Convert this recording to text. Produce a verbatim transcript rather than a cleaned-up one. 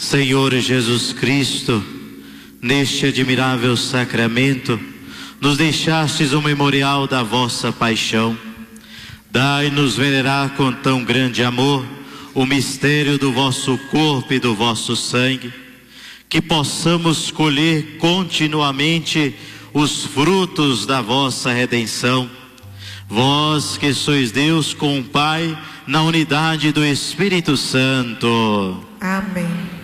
Senhor Jesus Cristo, neste admirável sacramento, nos deixastes o memorial da vossa paixão. Dai-nos venerar com tão grande amor o mistério do vosso corpo e do vosso sangue, que possamos colher continuamente os frutos da vossa redenção. Vós que sois Deus com o Pai, na unidade do Espírito Santo. Amém.